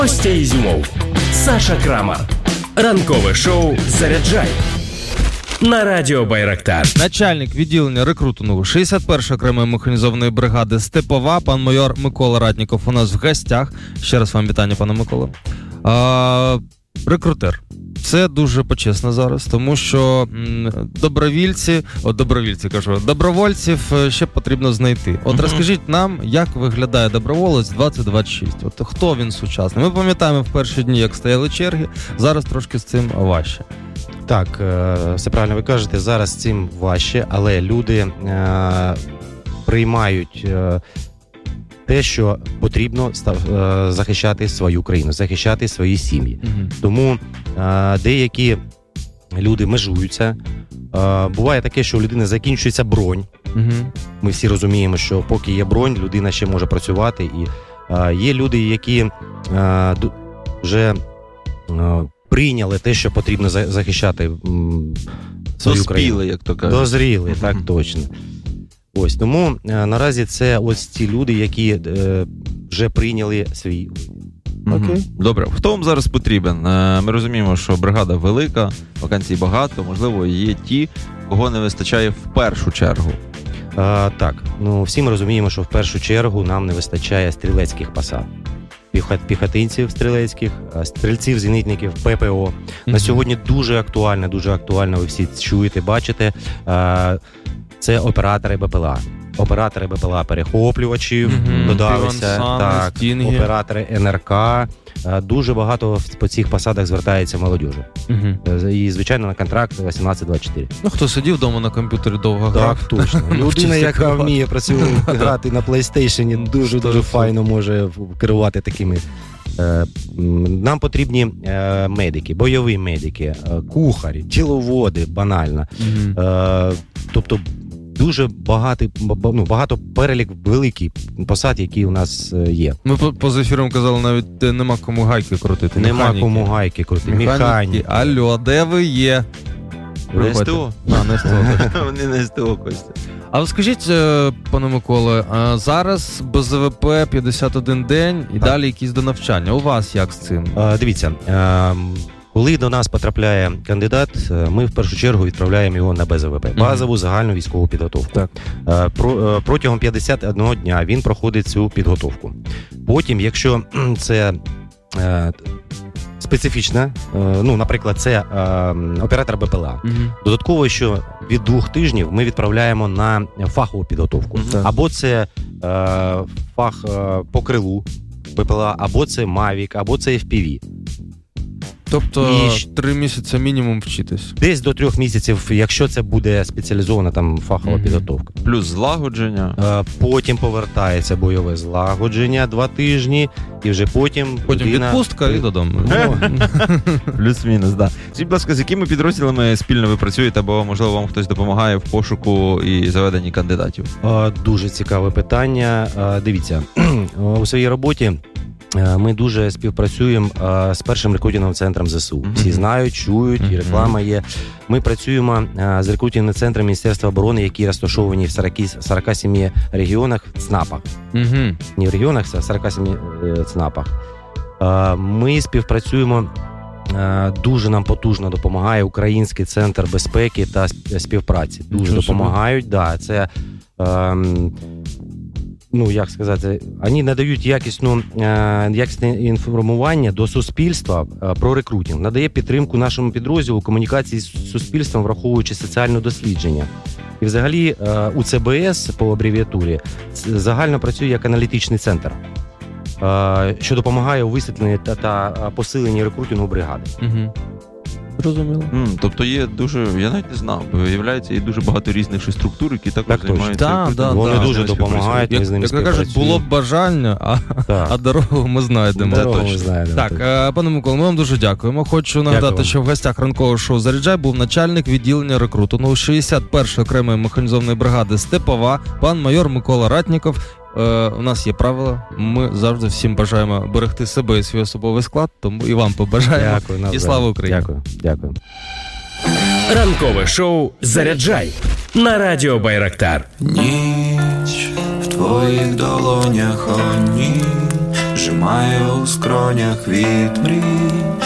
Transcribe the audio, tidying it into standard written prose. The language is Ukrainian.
Костя Ізюмов, Саша Крамар. Ранкове шоу «Заряджай» на радіо Байрактар. Начальник відділення рекрутингу 61-ї окремої механізованої бригади «Степова», пан майор Микола Ратніков у нас в гостях. Ще раз вам вітання, пане Микола. Рекрутер. Це дуже почесно зараз, тому що добровольців ще потрібно знайти. От розкажіть нам, як виглядає доброволець 2026? От хто він сучасний? Ми пам'ятаємо в перші дні, як стояли черги, зараз трошки з цим важче. Так, все правильно ви кажете, зараз з цим важче, але люди приймають те, що потрібно захищати свою країну, захищати свої сім'ї. Тому деякі люди межуються. Буває таке, що у людини закінчується бронь. Ми всі розуміємо, що поки є бронь, людина ще може працювати. І є люди, які вже прийняли те, що потрібно захищати свою країну. Дозріли, як то кажуть. Дозріли, так точно. Ось, тому наразі це ось ті люди, які вже прийняли свій. Окей. Добре. Хто вам зараз потрібен? Ми розуміємо, що бригада велика, вакансій багато, можливо, є ті, кого не вистачає в першу чергу. Так, всі ми розуміємо, що в першу чергу нам не вистачає стрілецьких посад. Піхотинців стрілецьких, стрільців, зенітників, ППО. На сьогодні дуже актуально, ви всі чуєте, бачите, це оператори БПЛА. Оператори БПЛА перехоплювачів, додалися, так, оператори НРК. Дуже багато по цих посадах звертається молодіжі. І, звичайно, на контракт 18-24. Хто сидів вдома на комп'ютері довго грав. Так, точно. Людина, яка вміє грати на PlayStation, дуже файно може керувати такими. Нам потрібні медики, бойові медики, кухарі, тіловоди, банально. Тобто дуже багато перелік великий посад, які у нас є. Ми поза ефіром казали, навіть нема кому гайки крутити. Нема кому гайки крутити. Механіки. Алло, де ви є? Не СТО. Не СТО. Вони не СТО, Костя. А ви скажіть, пане Миколе, зараз БЗВП 51 день і далі якісь до навчання. У вас як з цим? Дивіться, коли до нас потрапляє кандидат, ми в першу чергу відправляємо його на БЗВП, базову загальну військову підготовку. Так. Протягом 51 дня він проходить цю підготовку. Потім, якщо це специфічна, наприклад, це оператор БПЛА, додатково, що від 2 тижнів ми відправляємо на фахову підготовку. Або це фах по крилу БПЛА, або це Mavic, або це FPV. Тобто 3 місяці мінімум вчитись? Десь до 3 місяців, якщо це буде спеціалізована там фахова підготовка. Плюс злагодження. Потім повертається бойове злагодження 2 тижні, і вже потім відпустка і додому. Плюс-мінус, так. Скажіть, будь ласка, з якими підрозділами спільно ви працюєте, або, можливо, вам хтось допомагає в пошуку і заведенні кандидатів? Дуже цікаве питання. Дивіться, у своїй роботі ми дуже співпрацюємо з першим рекрутинговим центром ЗСУ. Всі знають, чують, і реклама є. Ми працюємо з рекрутинговим центром Міністерства оборони, які розташовані в 47 регіонах, ЦНАПах. Не в регіонах, а в 47 ЦНАПах. Ми співпрацюємо, дуже нам потужно допомагає Український центр безпеки та співпраці. Дуже допомагають, це... як сказати, вони надають якісне інформування до суспільства про рекрутинг, надає підтримку нашому підрозділу комунікації з суспільством, враховуючи соціальне дослідження. І взагалі у ЦБС по абревіатурі загально працює як аналітичний центр, що допомагає у висвітленні та посиленні рекрутингу бригади. Розуміло. Тобто є дуже, я навіть не знав, виявляється, є дуже багато різних структур, які також займаються. Вони дуже допомагають, ми з ними співпрацюємо. Як кажуть, було б бажання, а дорогу ми знайдемо. Так, пане Миколо, ми вам дуже дякуємо. Хочу нагадати, що в гостях ранкового шоу «Заряджай» був начальник відділення рекрутингу 61-ї окремої механізованої бригади «Степова», пан майор Микола Ратніков. У нас є правила, ми завжди всім бажаємо берегти себе і свій особовий склад, тому і вам побажаємо. Дякую, і слава Україні. Дякую. Ранкове шоу «Заряджай» на радіо Байрактар. Ніч в твоїх долонях, о ні, тримає у скронях від мрій.